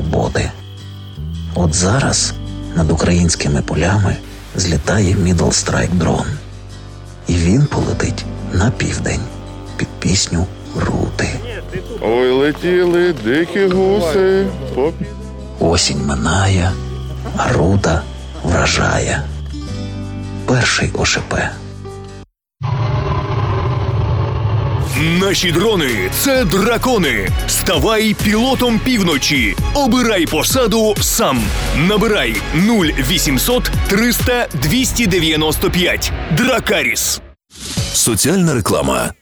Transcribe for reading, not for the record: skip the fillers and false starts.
свободи. От зараз над українськими полями злітає Middle Strike дрон. І він полетить на південь під пісню Рути. Ой, летіли дикі гуси. Осінь минає, а Рута вражає. Перший ОШП. Наші дрони – це дракони. Ставай пілотом півночі. Обирай посаду сам. Набирай 0800 300 295. Дракаріс. Соціальна реклама.